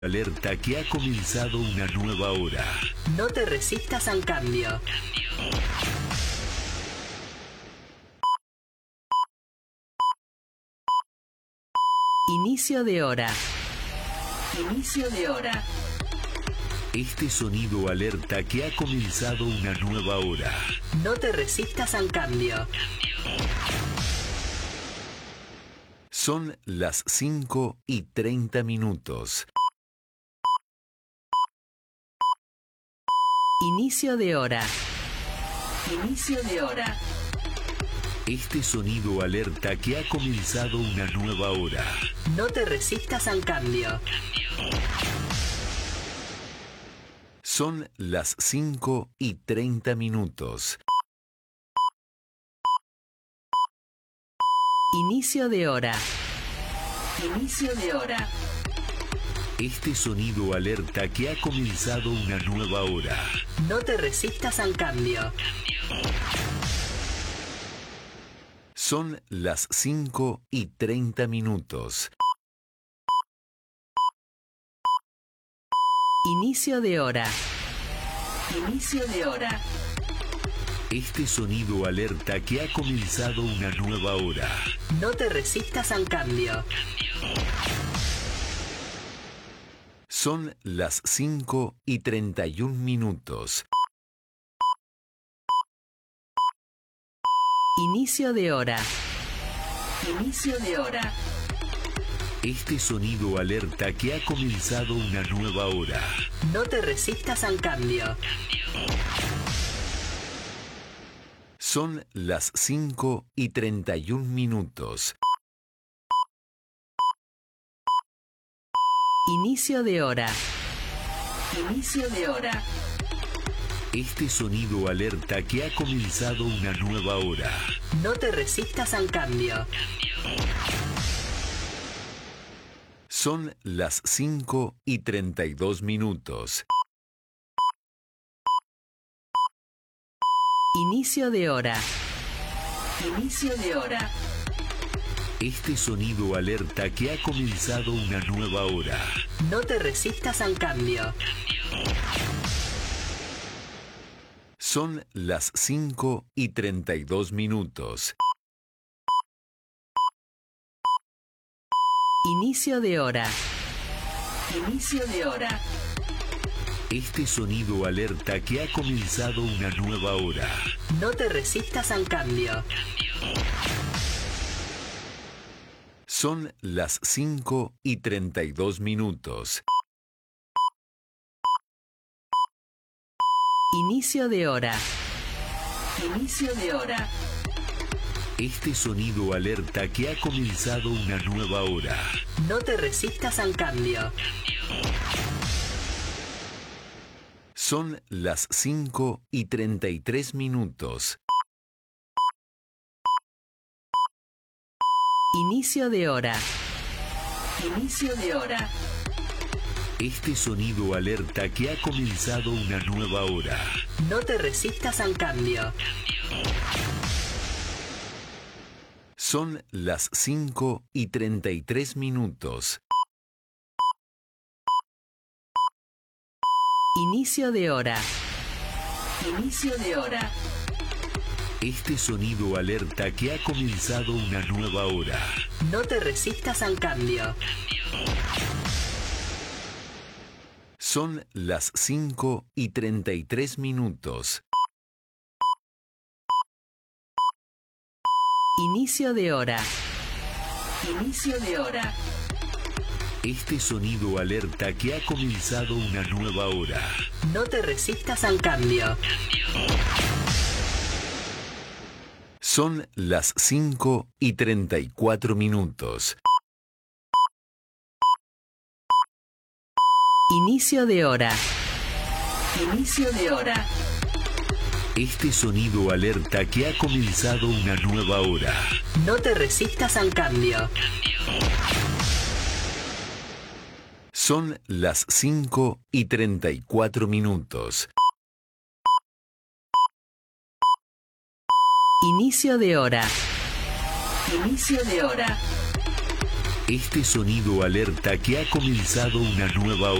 Alerta que ha comenzado una nueva hora. No te resistas al cambio. Inicio de hora. Inicio de hora. Este sonido alerta que ha comenzado una nueva hora. No te resistas al cambio. Son las 5:30. Inicio de hora. Inicio de hora. Este sonido alerta que ha comenzado una nueva hora. No te resistas al cambio. Son las 5:30. Inicio de hora. Inicio de hora. Este sonido alerta que ha comenzado una nueva hora. No te resistas al cambio. Son las 5:30. Inicio de hora. Inicio de hora. Este sonido alerta que ha comenzado una nueva hora. No te resistas al cambio. Son las 5:31. Inicio de hora. Inicio de hora. Este sonido alerta que ha comenzado una nueva hora. No te resistas al cambio. Son las 5:31. Inicio de hora. Inicio de hora. Este sonido alerta que ha comenzado una nueva hora. No te resistas al cambio. Son las 5:32. Inicio de hora. Inicio de hora. Este sonido alerta que ha comenzado una nueva hora. No te resistas al cambio. Son las 5:32. Inicio de hora. Inicio de hora. Este sonido alerta que ha comenzado una nueva hora. No te resistas al cambio. Son las 5:32. Inicio de hora. Inicio de hora. Este sonido alerta que ha comenzado una nueva hora. No te resistas al cambio. Son las 5:33. Inicio de hora. Inicio de hora. Este sonido alerta que ha comenzado una nueva hora. No te resistas al cambio. Son las 5:33. Inicio de hora. Inicio de hora. Este sonido alerta que ha comenzado una nueva hora. No te resistas al cambio. Son las 5:33. Inicio de hora. Inicio de hora. Este sonido alerta que ha comenzado una nueva hora. No te resistas al cambio. Son las 5:34. Inicio de hora. Inicio de hora. Este sonido alerta que ha comenzado una nueva hora. No te resistas al cambio. Son las 5:34. Inicio de hora. Inicio de hora. Este sonido alerta que ha comenzado una nueva